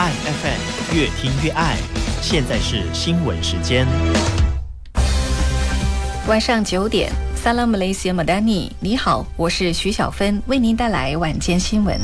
爱 FM， 越听越爱。现在是新闻时间， 晚上9点。Salam Malaysia Madani， 你好，我是徐小芬，为您带来晚间新闻。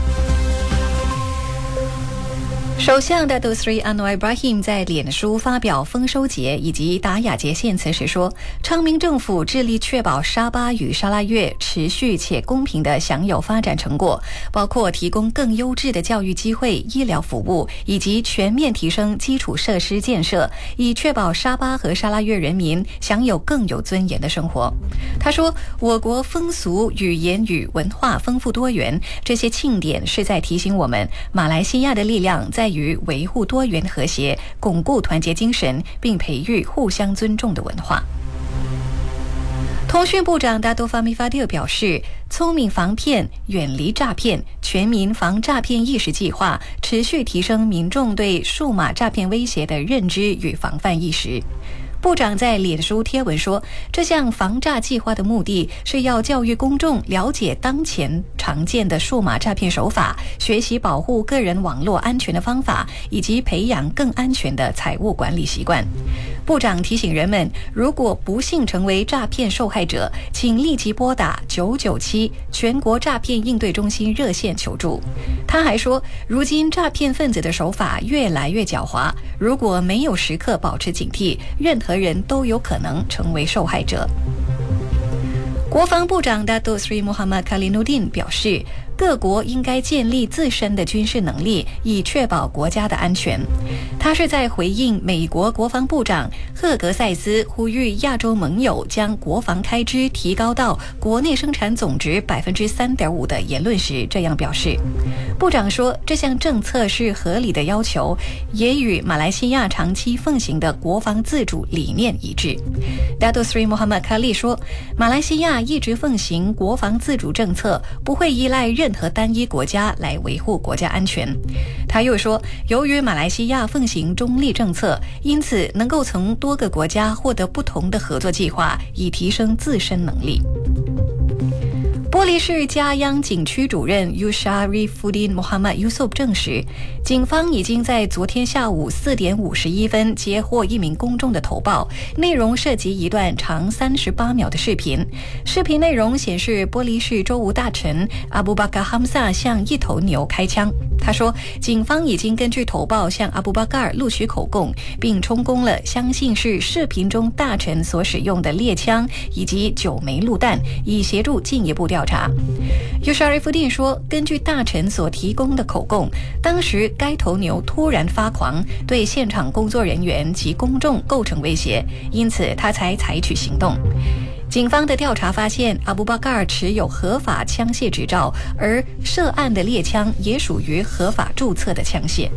首相Datuk Seri Anwar Ibrahim 在脸书发表丰收节以及达雅节献词时说，昌明政府致力确保沙巴与沙拉越持续且公平地享有发展成果，包括提供更优质的教育机会、医疗服务以及全面提升基础设施建设，以确保沙巴和沙拉越人民享有更有尊严的生活。他说，我国风俗、语言与文化丰富多元，这些庆典是在提醒我们，马来西亚的力量在于维护多元和谐，巩固团结精神，并培育互相尊重的文化。通讯部长Dato' Fahmi Fadil 表示，聪明防骗，远离诈骗，全民防诈骗意识计划持续提升民众对数码诈骗威胁的认知与防范意识。部长在脸书贴文说，这项防诈计划的目的是要教育公众了解当前常见的数码诈骗手法，学习保护个人网络安全的方法，以及培养更安全的财务管理习惯。部长提醒人们，如果不幸成为诈骗受害者，请立即拨打997全国诈骗应对中心热线求助。他还说，如今诈骗分子的手法越来越狡猾，如果没有时刻保持警惕，任何人都有可能成为受害者。国防部长Datuk Seri Muhammad Khaliluddin 表示，各国应该建立自身的军事能力，以确保国家的安全。他是在回应美国国防部长赫格塞斯呼吁亚洲盟友将国防开支提高到国内生产总值 3.5% 的言论时这样表示。部长说，这项政策是合理的要求，也与马来西亚长期奉行的国防自主理念一致。Datuk Seri Muhammad Khalid 说，马来西亚一直奉行国防自主政策，不会依赖任何单一国家来维护国家安全。他又说，由于马来西亚奉行中立政策，因此能够从多个国家获得不同的合作计划，以提升自身能力。玻璃市嘉央景区主任 Yusharifuddin Muhammad Yusuf 证实，警方已经在昨天下午4点51分接获一名公众的投报，内容涉及一段长38秒的视频。视频内容显示，玻璃市州务大臣阿布巴卡哈姆萨向一头牛开枪。他说，警方已经根据投报向阿布巴卡尔录取口供，并充公了相信是视频中大臣所使用的猎枪以及9枚路弹，以协助进一步调查。Yusharifuddin 说，根据大臣所提供的口供，当时该头牛突然发狂，对现场工作人员及公众构成威胁，因此他才采取行动。警方的调查发现，阿布巴卡尔持有合法枪械执照，而涉案的猎枪也属于合法注册的枪械。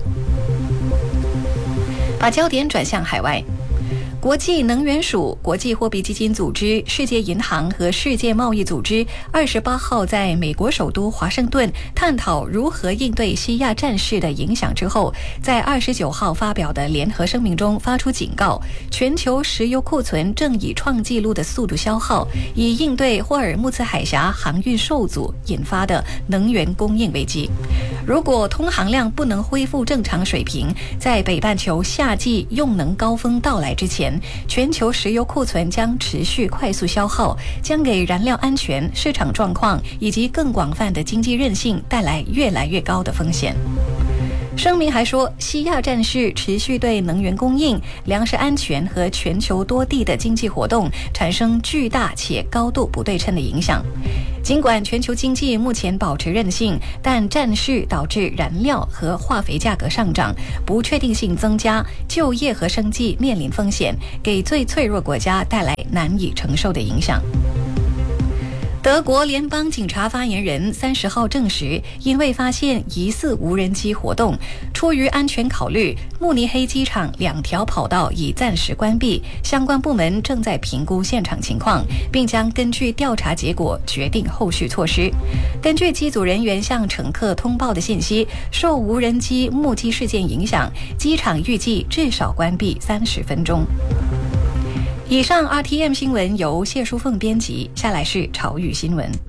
把焦点转向海外。国际能源署、国际货币基金组织、世界银行和世界贸易组织28号在美国首都华盛顿探讨如何应对西亚战事的影响之后，在29号发表的联合声明中发出警告，全球石油库存正以创纪录的速度消耗，以应对霍尔木兹海峡航运受阻引发的能源供应危机。如果通航量不能恢复正常水平，在北半球夏季用能高峰到来之前，全球石油库存将持续快速消耗，将给燃料安全、市场状况以及更广泛的经济韧性带来越来越高的风险。声明还说，西亚战事持续对能源供应、粮食安全和全球多地的经济活动产生巨大且高度不对称的影响。尽管全球经济目前保持韧性，但战事导致燃料和化肥价格上涨，不确定性增加，就业和生计面临风险，给最脆弱国家带来难以承受的影响。德国联邦警察发言人30号证实，因为发现疑似无人机活动，出于安全考虑，慕尼黑机场2条跑道已暂时关闭，相关部门正在评估现场情况，并将根据调查结果决定后续措施。根据机组人员向乘客通报的信息，受无人机目击事件影响，机场预计至少关闭30分钟。以上 RTM 新闻由谢淑凤编辑，下来是潮语新闻。